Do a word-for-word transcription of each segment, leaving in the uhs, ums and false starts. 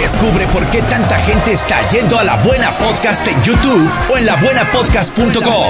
Descubre por qué tanta gente está yendo a La Buena Podcast en YouTube o en la buena podcast punto com.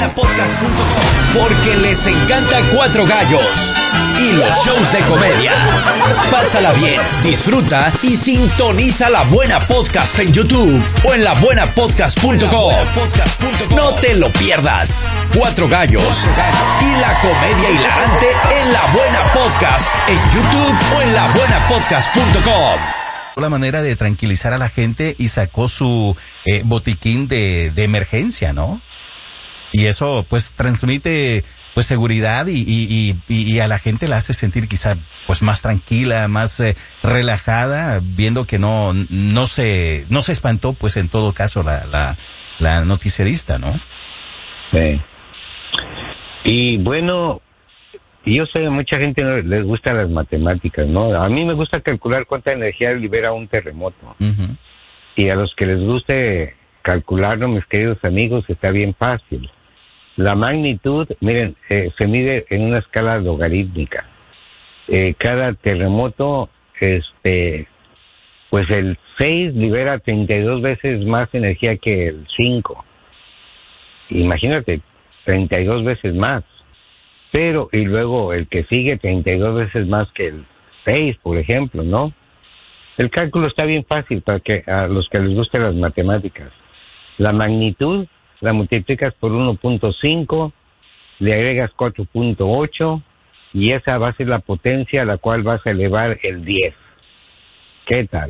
Porque les encanta Cuatro Gallos y los shows de comedia. Pásala bien, disfruta y sintoniza La Buena Podcast en YouTube o en la buena podcast punto com. No te lo pierdas. Cuatro Gallos y la comedia hilarante en La Buena Podcast en YouTube o en la buena podcast punto com. La manera de tranquilizar a la gente y sacó su eh, botiquín de, de emergencia, ¿no? Y eso pues transmite pues seguridad y, y, y, y a la gente la hace sentir quizá pues más tranquila, más eh, relajada, viendo que no no se no se espantó pues en todo caso la la, la noticierista, ¿no? Sí. Y bueno, yo sé, a mucha gente no les gustan las matemáticas, ¿no? A mí me gusta calcular cuánta energía libera un terremoto. Uh-huh. Y a los que les guste calcularlo, mis queridos amigos, está bien fácil. La magnitud, miren, eh, se mide en una escala logarítmica. Eh, cada terremoto, este, pues el seis libera treinta y dos veces más energía que el cinco. Imagínate, treinta y dos veces más. Pero, y luego el que sigue treinta y dos veces más que el seis, por ejemplo, ¿no? El cálculo está bien fácil para que a los que les gusten las matemáticas. La magnitud la multiplicas por uno punto cinco, le agregas cuatro punto ocho y esa va a ser la potencia a la cual vas a elevar el diez. ¿Qué tal?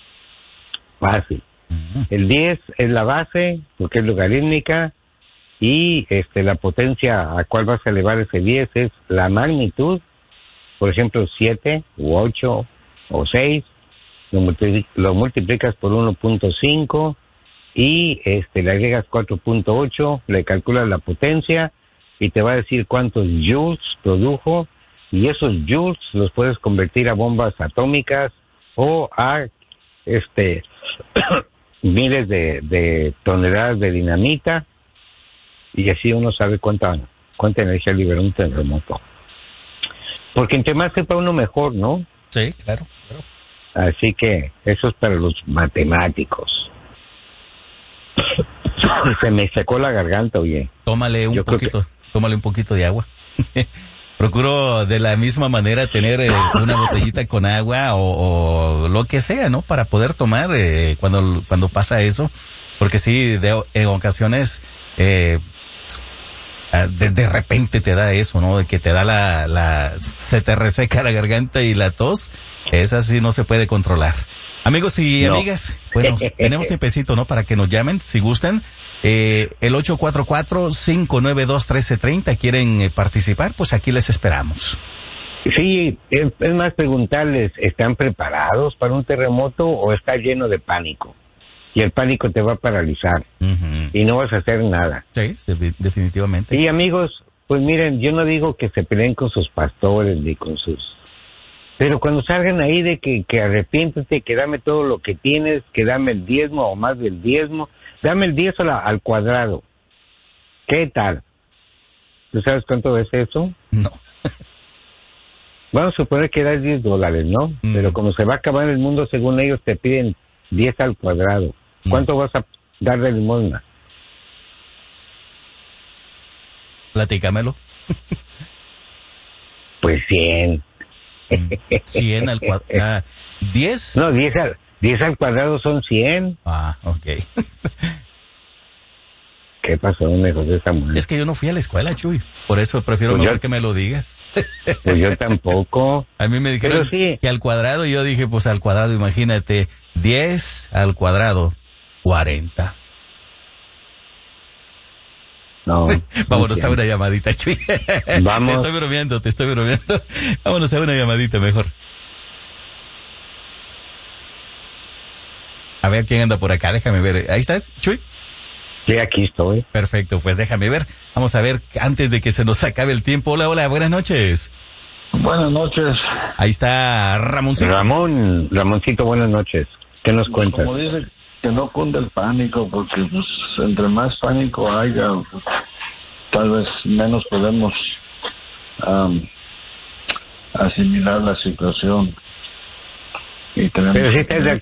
Fácil. El diez es la base, porque es logarítmica, y este la potencia a cual vas a elevar ese diez es la magnitud, por ejemplo siete u ocho o seis, lo, multiplicas, lo multiplicas por uno punto cinco y este le agregas cuatro punto ocho, le calculas la potencia y te va a decir cuántos joules produjo, y esos joules los puedes convertir a bombas atómicas o a este miles de, de toneladas de dinamita. Y así uno sabe cuánta cuánta energía libera un terremoto. Porque entre más sepa uno mejor, ¿no? Sí, claro, claro. Así que eso es para los matemáticos. Se me secó la garganta, oye. Tómale un Yo poquito, que... tómale un poquito de agua. Procuro de la misma manera tener eh, una botellita con agua o, o lo que sea, ¿no? Para poder tomar eh, cuando cuando pasa eso. Porque sí, de, en ocasiones... Eh, De, de repente te da eso, ¿no? De que te da la, la, se te reseca la garganta y la tos, esa sí no se puede controlar. Amigos y no. amigas, bueno, tenemos tiempecito, ¿no? Para que nos llamen, si gustan, eh, el ocho cuatro cuatro, cinco nueve dos, uno tres tres cero, ¿quieren eh, participar? Pues aquí les esperamos. Sí, es, es más preguntarles, ¿están preparados para un terremoto o está lleno de pánico? Y el pánico te va a paralizar. Uh-huh. Y no vas a hacer nada. Sí, sí, definitivamente. Y amigos, pues miren, yo no digo que se peleen con sus pastores ni con sus... Pero cuando salgan ahí de que, que arrepiéntete, que dame todo lo que tienes, que dame el diezmo o más del diezmo, dame el diez al, al cuadrado. ¿Qué tal? ¿Tú sabes cuánto es eso? No. Vamos a suponer que das diez dólares, ¿no? Mm. Pero como se va a acabar el mundo, según ellos te piden diez al cuadrado. ¿Cuánto mm. vas a dar de limosna? Platícamelo. Pues cien. cien al cuadrado. Ah, ¿diez? No, diez al, diez al cuadrado son cien. Ah, ok. ¿Qué pasó, mejor de esa mujer? Es que yo no fui a la escuela, Chuy. Por eso prefiero pues mejor yo, que me lo digas. Pues yo tampoco. A mí me dijeron sí. que al cuadrado, y yo dije, pues al cuadrado, imagínate, diez al cuadrado, cuarenta. No. Vámonos no a una llamadita, Chuy. Vamos. Te estoy bromeando, te estoy bromeando. Vámonos a una llamadita mejor. A ver quién anda por acá, déjame ver. Ahí estás, Chuy. Sí, aquí estoy. Perfecto, pues déjame ver. Vamos a ver antes de que se nos acabe el tiempo. Hola, hola, buenas noches. Buenas noches. Ahí está Ramoncito. Ramón, Ramoncito, buenas noches. ¿Qué nos cuentas? Como dice, que no cunde el pánico, porque pues entre más pánico haya, pues, tal vez menos podemos um, asimilar la situación. Y tenemos Pero si estás de